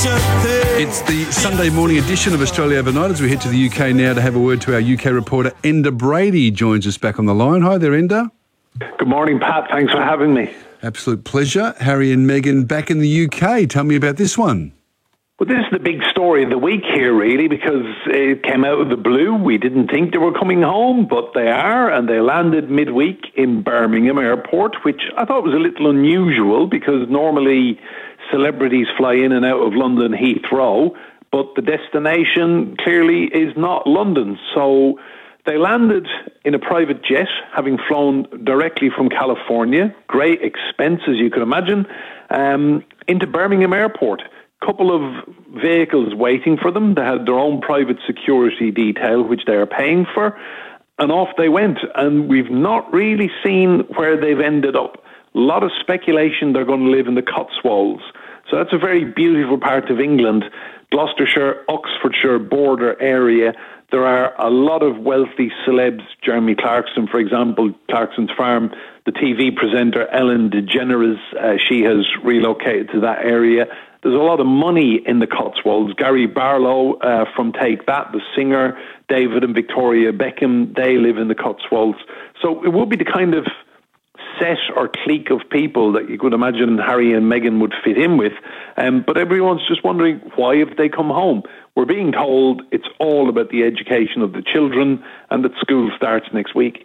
It's the Sunday morning edition of Australia Overnight as we head to the UK now to have a word to our UK reporter. Enda Brady joins us back on the line. Hi there, Enda. Good morning, Pat. Thanks for having me. Absolute pleasure. Harry and Meghan back in the UK. Tell me about this one. Well, this is the big story of the week here, really, because it came out of the blue. We didn't think they were coming home, but they are, and they landed midweek in Birmingham Airport, which I thought was a little unusual because normally celebrities fly in and out of London Heathrow, but the destination clearly is not London. So they landed in a private jet, having flown directly from California, great expense as you could imagine, into Birmingham Airport. Couple of vehicles waiting for them. They had their own private security detail, which they are paying for, and off they went. And we've not really seen where they've ended up. A lot of speculation they're going to live in the Cotswolds. So that's a very beautiful part of England, Gloucestershire, Oxfordshire border area. There are a lot of wealthy celebs. Jeremy Clarkson, for example, Clarkson's Farm. The TV presenter Ellen DeGeneres, she has relocated to that area. There's a lot of money in the Cotswolds. Gary Barlow from Take That, the singer, David and Victoria Beckham, they live in the Cotswolds. So it would be the kind of set or clique of people that you could imagine Harry and Meghan would fit in with. But everyone's just wondering, why have they come home? We're being told it's all about the education of the children and that school starts next week.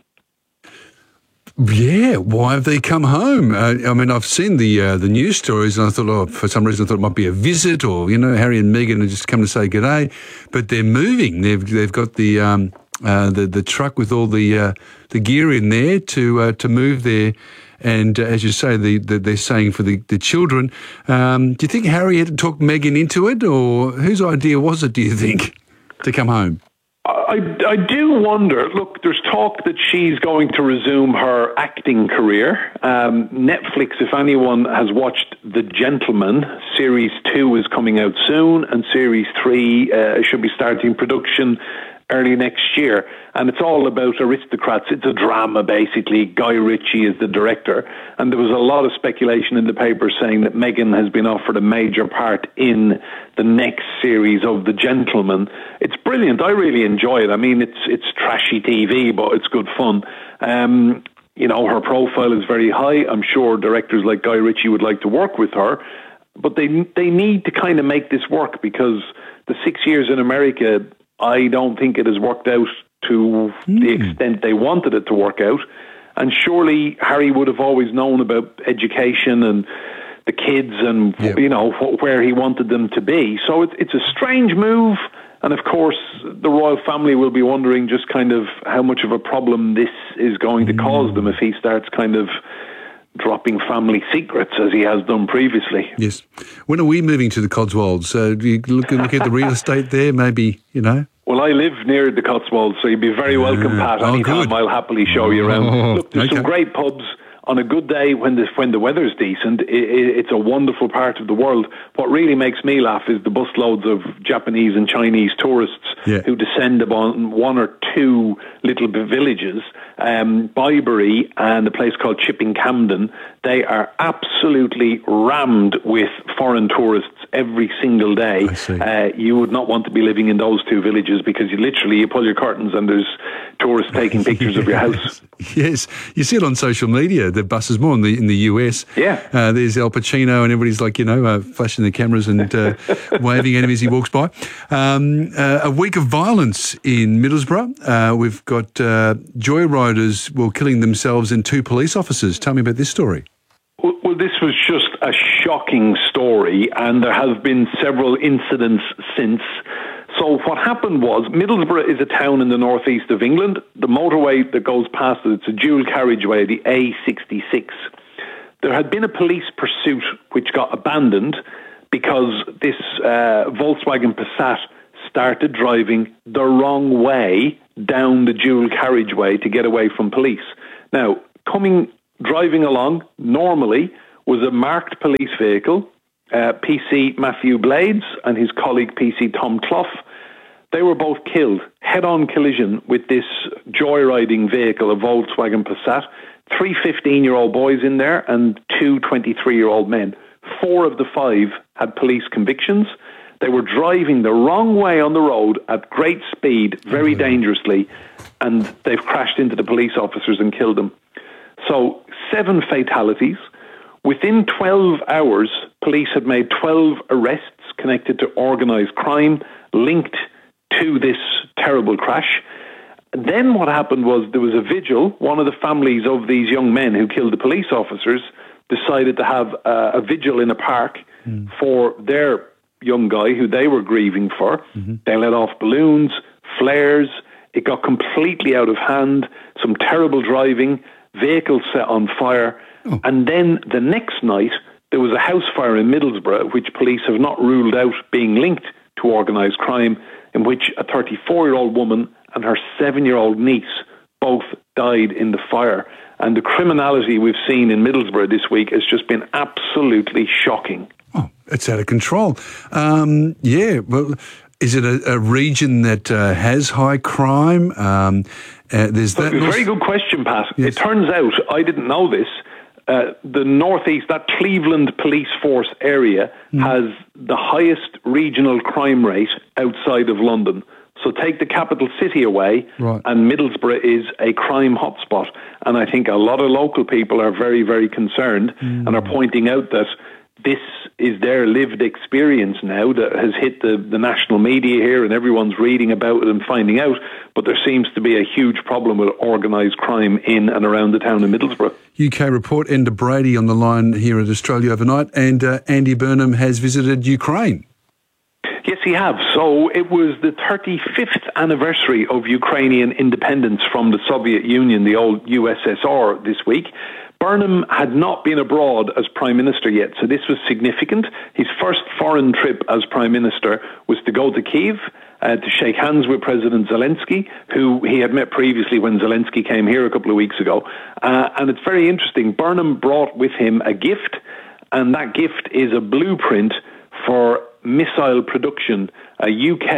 Yeah, why have they come home? I mean, I've seen the news stories and I thought, for some reason I thought it might be a visit or, Harry and Meghan have just come to say g'day. But they're moving. They've got the truck with all the gear in there to move there. And as you say, they're saying for the children. Do you think Harry had to talk Meghan into it, or whose idea was it, do you think, to come home? I do wonder. Look, there's talk that she's going to resume her acting career. Netflix, if anyone has watched The Gentleman, Series 2 is coming out soon, and Series 3 should be starting production early next year. And it's all about aristocrats. It's a drama, basically. Guy Ritchie is the director. And there was a lot of speculation in the paper saying that Meghan has been offered a major part in the next series of The Gentleman. It's brilliant. I really enjoy it. I mean, it's trashy TV, but it's good fun. Her profile is very high. I'm sure directors like Guy Ritchie would like to work with her. But they need to kind of make this work, because the 6 years in America, I don't think it has worked out to the extent they wanted it to work out. And surely Harry would have always known about education and the kids and, where he wanted them to be. So it's a strange move. And of course, the royal family will be wondering just kind of how much of a problem this is going to cause them if he starts kind of dropping family secrets as he has done previously. Yes. When are we moving to the Cotswolds? Do you look at the real estate there, maybe, Well, I live near the Cotswolds, so you'd be very welcome, Pat. Anytime, I'll happily show you around. Look, there's some great pubs. On a good day, when the weather's decent, it's a wonderful part of the world. What really makes me laugh is the busloads of Japanese and Chinese tourists who descend upon one or two little villages, Byberry and a place called Chipping Camden. They are absolutely rammed with foreign tourists every single day. You would not want to be living in those two villages, because you pull your curtains and there's tourists taking pictures of your house. Yes, you see it on social media. The buses more in the US. Yeah, there's Al Pacino and everybody's like flashing their cameras and waving at him as he walks by. A week of violence in Middlesbrough. We've got joyriders killing themselves and 2 police officers. Tell me about this story. Well, this was just a shocking story, and there have been several incidents since. So what happened was, Middlesbrough is a town in the northeast of England. The motorway that goes past it, it's a dual carriageway, the A66. There had been a police pursuit which got abandoned because this Volkswagen Passat started driving the wrong way down the dual carriageway to get away from police. Now, driving along normally was a marked police vehicle, PC Matthew Blades and his colleague PC Tom Clough. They were both killed, head-on collision with this joyriding vehicle, a Volkswagen Passat. 3 15-year-old boys in there and 2 23-year-old men. 4 of the 5 had police convictions. They were driving the wrong way on the road at great speed, very dangerously, and they've crashed into the police officers and killed them. So 7 fatalities. Within 12 hours, police had made 12 arrests connected to organised crime linked to this terrible crash. Then what happened was there was a vigil. One of the families of these young men who killed the police officers decided to have a vigil in a park for their young guy who they were grieving for. They let off balloons, flares. It got completely out of hand. Some terrible driving, vehicles set on fire. And then the next night, there was a house fire in Middlesbrough, which police have not ruled out being linked to organised crime, in which a 34-year-old woman and her 7-year-old niece both died in the fire. And the criminality we've seen in Middlesbrough this week has just been absolutely shocking. Oh, it's out of control. Well, is it a region that has high crime? There's that. Very good question, Pat. Yes. It turns out, I didn't know this, the northeast, that Cleveland police force area, has the highest regional crime rate outside of London. So take the capital city away, and Middlesbrough is a crime hotspot. And I think a lot of local people are very, very concerned and are pointing out that this is their lived experience now that has hit the national media here, and everyone's reading about it and finding out. But there seems to be a huge problem with organised crime in and around the town of Middlesbrough. UK report, Enda Brady on the line here at Australia Overnight, and Andy Burnham has visited Ukraine. Yes, he has. So it was the 35th anniversary of Ukrainian independence from the Soviet Union, the old USSR, this week. Burnham had not been abroad as Prime Minister yet, so this was significant. His first foreign trip as Prime Minister was to go to Kyiv to shake hands with President Zelensky, who he had met previously when Zelensky came here a couple of weeks ago. And it's very interesting. Burnham brought with him a gift, and that gift is a blueprint for missile production, a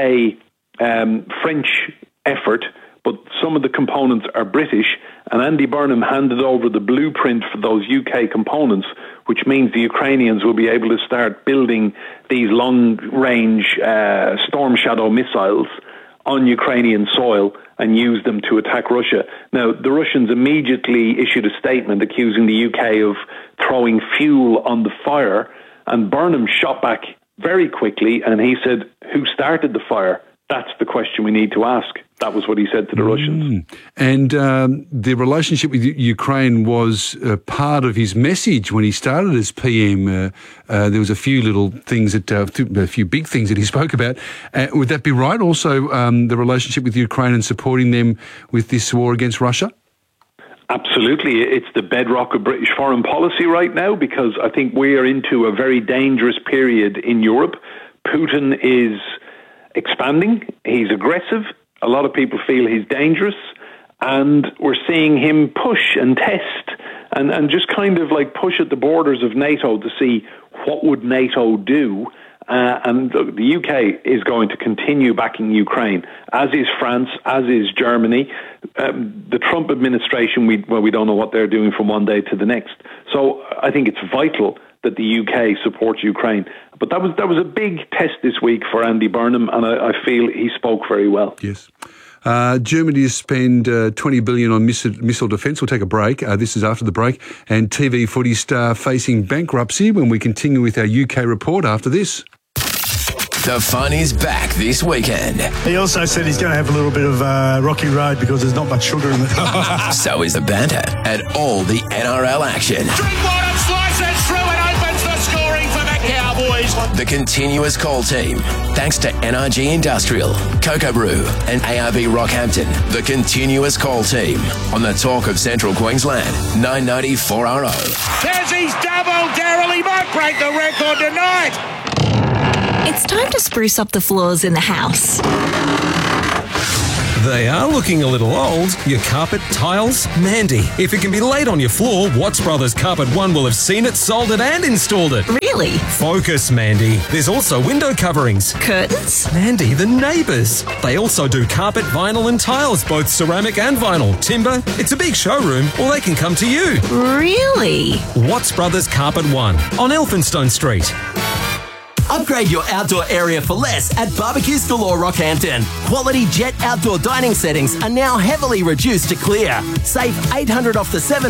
UK-French effort, but some of the components are British, and Andy Burnham handed over the blueprint for those UK components, which means the Ukrainians will be able to start building these long-range Storm Shadow missiles on Ukrainian soil and use them to attack Russia. Now, the Russians immediately issued a statement accusing the UK of throwing fuel on the fire, and Burnham shot back very quickly, and he said, who started the fire? That's the question we need to ask. That was what he said to the Russians. And the relationship with Ukraine was part of his message when he started as PM. There was a few little things a few big things that he spoke about. Would that be right? Also, the relationship with Ukraine and supporting them with this war against Russia? Absolutely. It's the bedrock of British foreign policy right now, because I think we are into a very dangerous period in Europe. Putin is expanding. He's aggressive. A lot of people feel he's dangerous. And we're seeing him push and test and just kind of like push at the borders of NATO to see what would NATO do. And the UK is going to continue backing Ukraine, as is France, as is Germany. The Trump administration, we don't know what they're doing from one day to the next. So I think it's vital that the UK supports Ukraine. But that was a big test this week for Andy Burnham, and I feel he spoke very well. Yes. Germany to spend $20 billion on missile defence. We'll take a break. This is after the break. And TV footy star facing bankruptcy when we continue with our UK report after this. The fun is back this weekend. He also said he's going to have a little bit of rocky road because there's not much sugar in it. So is the banter and all the NRL action. Drinkwater slices through and opens the scoring for the Cowboys. The continuous call team. Thanks to NRG Industrial, Cocoa Brew and ARB Rockhampton. The continuous call team on the Talk of Central Queensland, 990 4RO. There's his double. Darryl, he might break the record tonight. It's time to spruce up the floors in the house. They are looking a little old. Your carpet, tiles, Mandy. If it can be laid on your floor, Watts Brothers Carpet One will have seen it, sold it and installed it. Really? Focus, Mandy. There's also window coverings. Curtains? Mandy, the neighbours. They also do carpet, vinyl and tiles, both ceramic and vinyl. Timber. It's a big showroom, or they can come to you. Really? Watts Brothers Carpet One on Elphinstone Street. Upgrade your outdoor area for less at Barbecues Galore Rockhampton. Quality Jet outdoor dining settings are now heavily reduced to clear. Save $800 off the 7